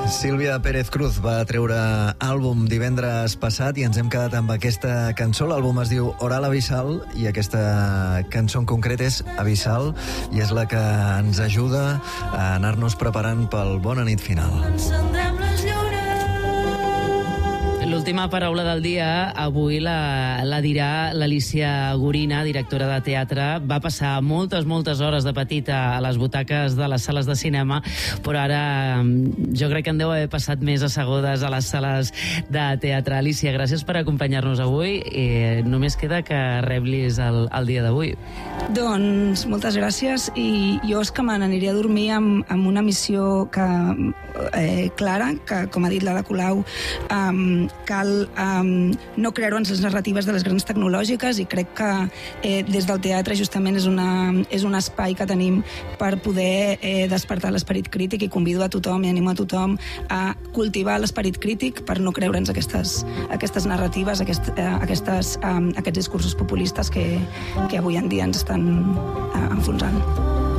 Sílvia Pérez Cruz va treure àlbum divendres passat i ens hem quedat amb aquesta cançó. L'àlbum es diu Oral Abissal i aquesta cançó en concret és Abissal i és la que ens ajuda a anar-nos preparant pel Bona nit final. L'última paraula del dia avui la dirà l'Alícia Gorina, directora de teatre. Va passar moltes hores de petita a les butaques de les sales de cinema, però ara jo crec que en deu haver passat més assegudes a les sales de teatre. Alícia, gràcies per acompanyar-nos avui. Només queda que reblis el dia d'avui. Doncs moltes gràcies, i jo és que me n'aniria a dormir amb una missió clara, que com ha dit l'Ada Colau, cal no creure-nos les narratives de les grans tecnològiques, i crec que des del teatre justament és un espai que tenim per poder despertar l'esperit crític, i convido a tothom i animo a tothom a cultivar l'esperit crític per no creure'ns aquestes narratives, aquests discursos populistes que avui en dia ens estan enfonsant.